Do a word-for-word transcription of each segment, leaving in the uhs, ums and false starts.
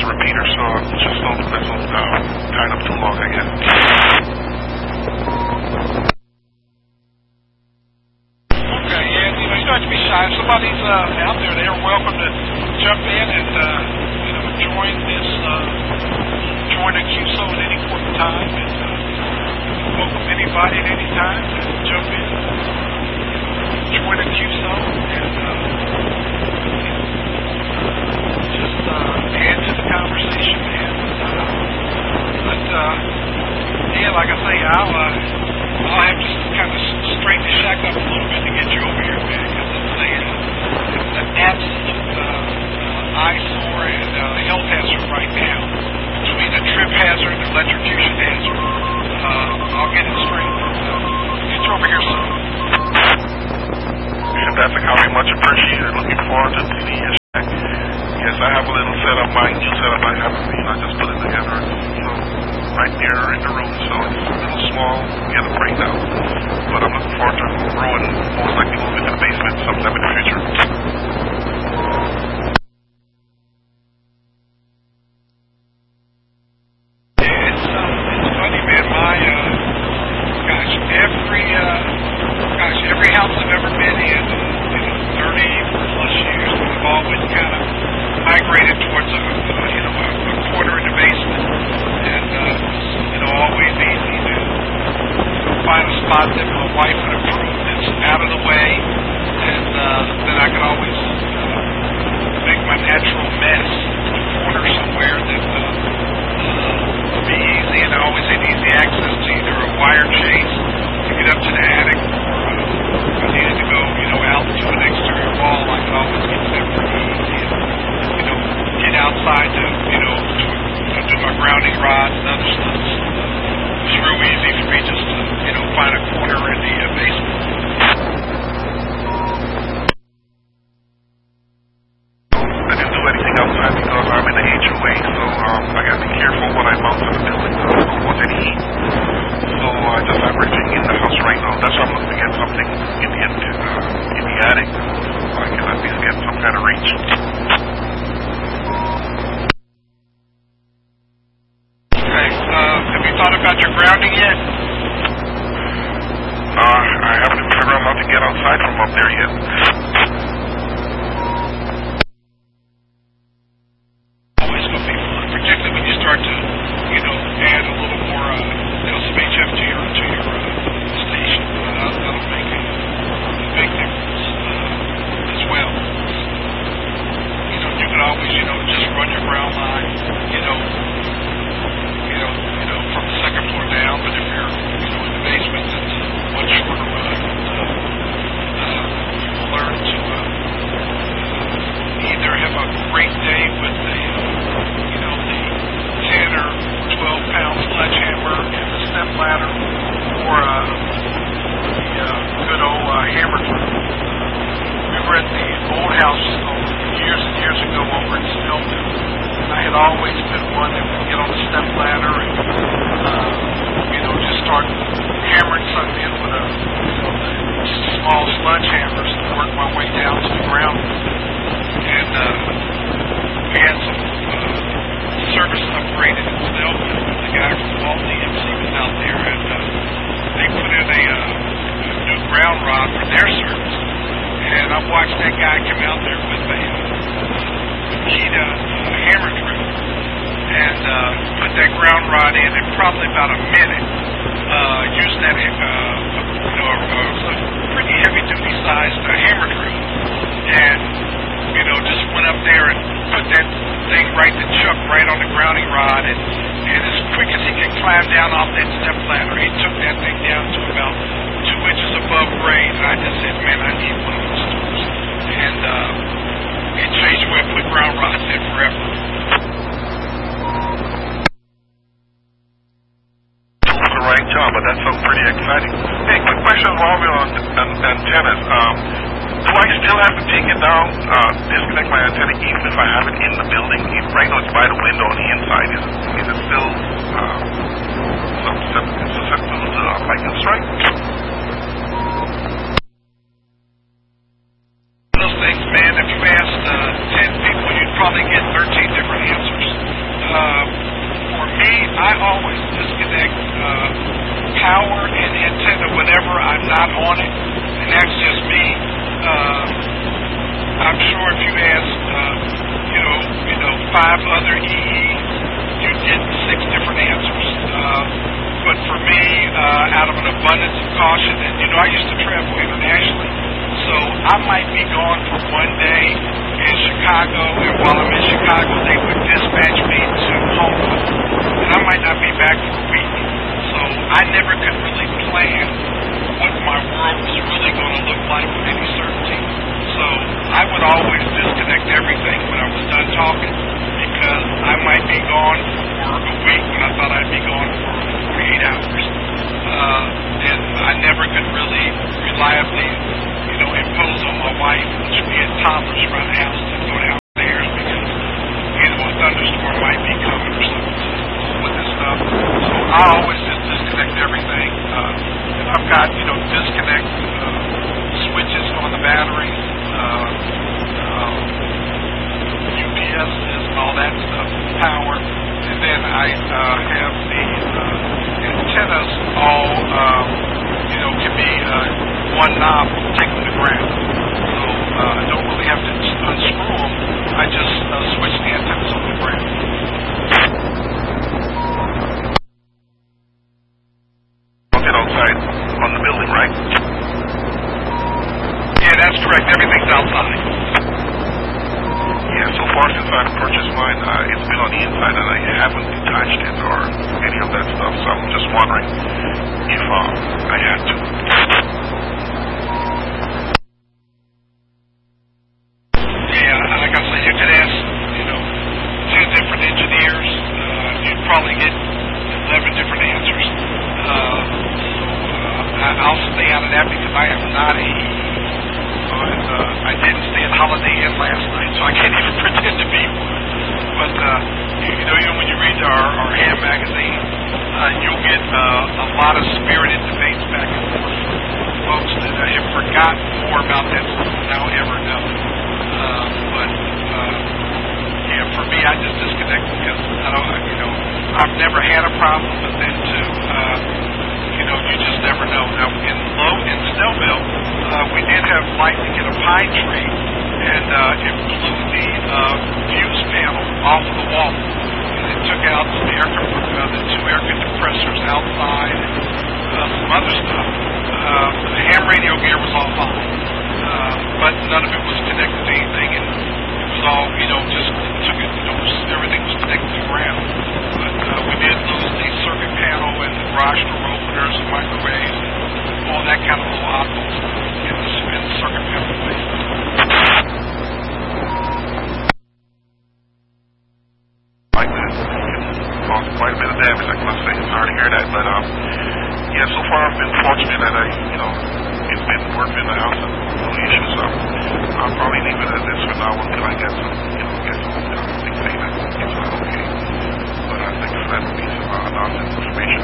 repeater, so it's just don't, let's don't uh, tie it up too long, I guess. Okay, yeah, you know, you don't have to be shy. If somebody's uh, out there, they're welcome to jump in and, uh, you know, join this, uh, join a Q S O at any point in time, and uh, welcome anybody at any time to jump in, join a Q S O, and uh, just uh, add to the conversation, man. Uh, but, uh, yeah, like I say, I'll, uh, I'll have to kind of straighten the shack up a little bit to get you over here, man, because it's a, uh, an absolute uh, uh, eyesore and uh, health hazard right now. Between a trip hazard and electrocution hazard, uh, I'll get it straight. Uh, get you over here soon. Fantastic, how very much appreciated. Looking forward to the uh, shack. Yes, I have a little setup, my new setup I have, you know, I just put it together, you know, right there in the room, so it's a little small, get a breakdown. But I'm looking forward to growing, most likely moving to the basement sometime in the future. Those things, man, if you asked uh, ten people, you'd probably get thirteen different answers. not on it, and that's just me. Uh, I'm sure if you ask, uh, you know, you know, five other E Es, you get six different answers. Uh, but for me, uh, out of an abundance of caution, and you know, I used to travel internationally, so I might be gone for one day in Chicago, and while I'm in Chicago, they would dispatch me to Hong Kong, and I might not be back for a week. So I never could really plan what my world was really going to look like with any certainty. So I would always disconnect everything when I was done talking, because I might be gone for a week when I thought I'd be gone for forty-eight hours. Uh, and I never could really reliably, you know, impose on my wife, which we had toddlers around the house, to go downstairs because either a thunderstorm might be coming or something with this stuff. So I always just disconnect everything. Uh, and I've got, you know, disconnect uh, switches on the batteries, uh, uh, U P Ses and all that stuff, power. And then I uh, have the uh, antennas all, um, you know, can be uh, one knob, take them to ground. So uh, I don't really have to unscrew them. I just uh, switch the antennas on the ground. Get outside on the building, right? Yeah, that's correct. Everything's outside. Yeah, so far since I purchased mine, uh, it's been on the inside and I haven't touched it or any of that stuff, so I'm just wondering if uh, I had to. Yeah, like I said, you could ask, you know, ten different engineers. Uh, you'd probably get eleven different answers. Uh, so uh, I, I'll stay out of that because I am not a And, uh, I didn't stay at Holiday Inn last night, so I can't even pretend to be one. But, uh, you, you know, even when you read our, our ham magazine, uh, you'll get uh, a lot of spirited debates back and forth from folks that uh, have forgotten more about that stuff than I'll ever know. Uh, but, uh, yeah, for me, I just disconnect because, I don't, you know, I've never had a problem, but then, too, uh, you know, you just never know. Now, in low in Snellville, uh, we did have lightning hit a pine tree, and uh, it blew the uh, fuse panel off the wall. And it took out some air, uh, the two air compressors outside, and uh, some other stuff. Uh, the ham radio gear was all fine, uh, but none of it was connected to anything, and it was all, you know, just took it, you know, everything was connected to ground. But uh, we did lose the circuit panel and the garage door openers and microwaves and all that kind of little optical stuff in the, in the circuit panel place. Like that. It caused quite a bit of damage, I must say. Sorry to hear that, but um, yeah, so far I've been fortunate that I, you know, it's been working in the house and no issues, so I'll probably leave it as this for now until I get some, you know, get some, you know, things saying that it's not okay. But I think for that to be some uh, nonsense information.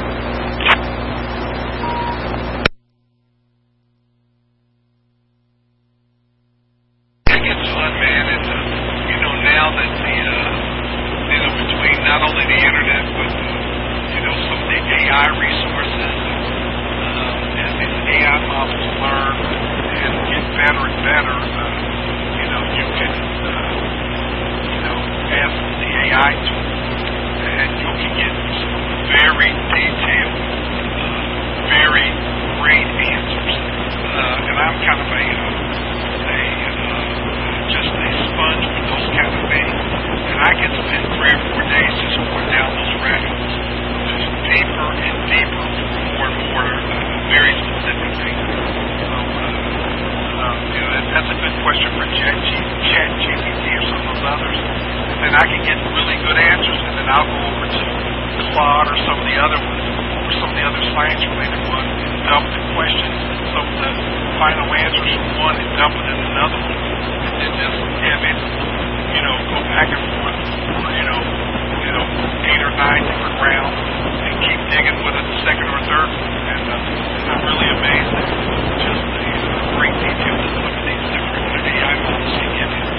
It gets fun, man. It's, uh, you know, now that the, uh, you know, between not only the internet, but, uh, you know, some of the A I resources, uh, as these A I models learn and get better and better, uh, you know, you can, uh, you know, ask the A I tool, and you can get some very detailed, uh, very great answers. Uh, and I'm kind of a, uh, a uh, just a sponge for those kind of things. And I can spend three or four days just going down those rabbits, just deeper and deeper, more and more uh, very specific things. So, uh, uh, you know, that, that's a good question for Chat G P T or some of those others. And then I can get really good answers, and then I'll go over to Claude or some of the other ones, or some of the other science-related ones, and dump the questions and some of the final answers from one and dump it in another one, and then just have it, you know, go back and forth for, you know, you know, eight or nine different rounds, and keep digging with it the second or third one. And uh, I'm really amazed at just the uh, great detail that some of these different A I models can give you.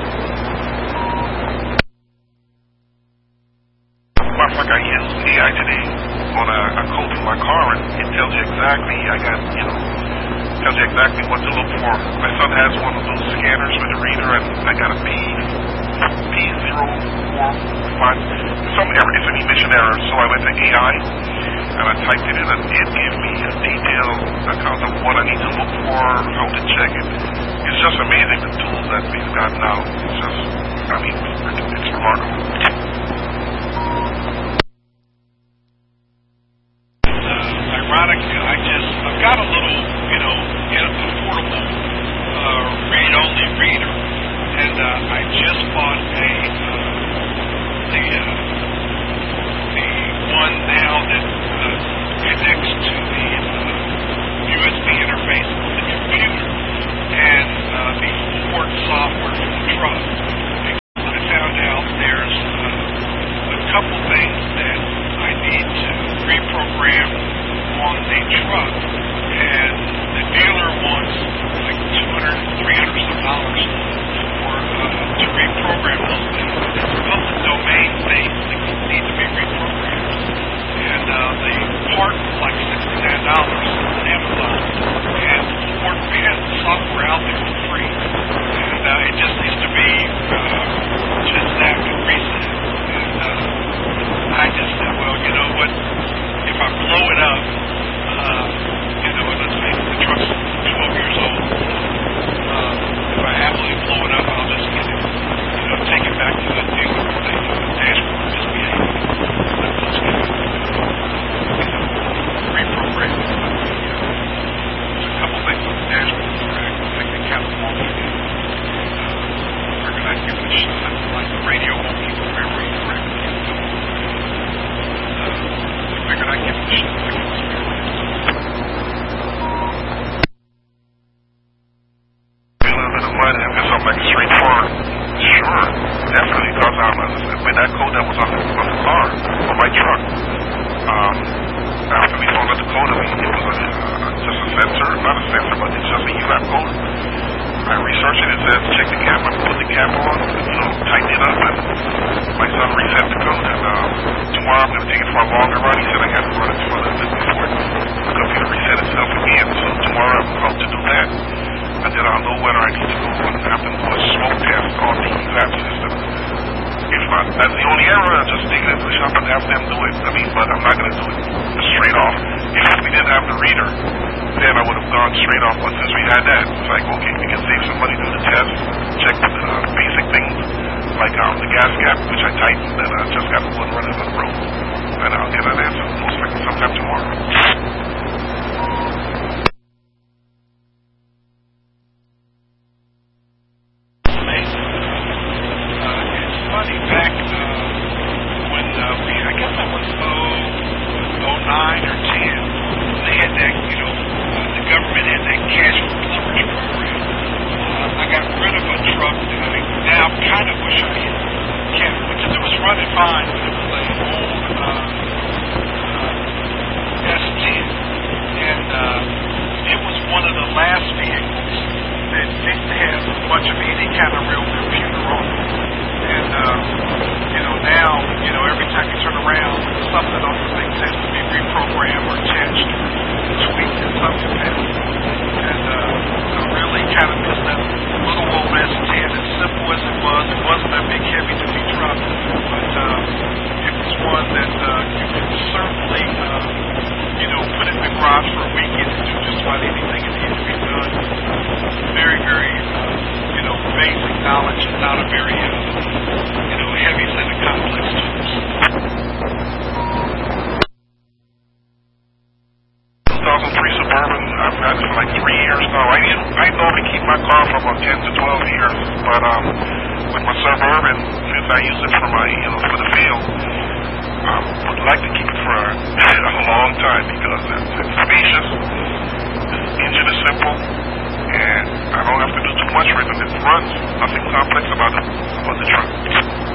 Like I use A I today on a, a code in my car, and it tells you exactly. I got, you know, tells you exactly what to look for. My son has one of those scanners with a reader, and I got a P P zero four five. Some error, it's an emission error, so I went to A I and I typed it in, and it gave me a detailed account of what I need to look for, how to check it. It's just amazing the tools that we've got now. It's just, I mean, it's remarkable. Ironically, I just, I've got a little, you know, affordable uh, read-only reader, and uh, I just bought a, uh, the, uh, the one now that uh, connects to the uh, U S B interface of the computer, and uh, the port software for the truck. I found out there's uh, a couple things that I need to reprogram on the truck, and the dealer wants like two hundred, three hundred some dollars for uh, to reprogram those things. It's public domain things that need to be reprogrammed, and uh, the part was like sixty-nine dollars on Amazon, and Ford has the software out there for free, and uh, it just needs to be uh, just that and reset. And uh, I just said, well, you know what? If I blow it up, uh, you know, let's say the truck's twelve years old, uh, if I happily blow it up, I'll just get it, you know, take it back to the dealer with the dashboard, just be able to just get it, you know, reprogram it. There's a couple things on the dashboard where I think they California did. Uh, figured I'd give it a shot. Like the radio won't keep the memory correctly. Figured I'd give it a shot. I can experience it. A little bit of mud and just something like straightforward. Sure, definitely, because um, with that code that was on the, on the car, on my truck, um, after we found out the code, I mean, it was a, uh, just a sensor, not a sensor, but it's just a U A P code. I researched it, it says check the cap, I put the cap on, you know, tighten it up, and my son reset the code, and um, tomorrow I'm going to take it for a longer run. He said I had to run it for a little bit before the computer reset itself again, so tomorrow I'm out to do that, and then I'll know whether I need to go and have to do a smoke test on the U A P system. If not, that's the only error, I'll just take it into the shop and have them do it. I mean, but I'm not going to do it straight off. If we didn't have the reader, then I would have gone straight off, but since we had that, it's like, okay, we can save some money, do the test, check the uh, basic things, like um, the gas cap, which I tightened, and I just got one running on the road. And I'll get an answer most likely sometime tomorrow. Nothing complex about it, about the truck.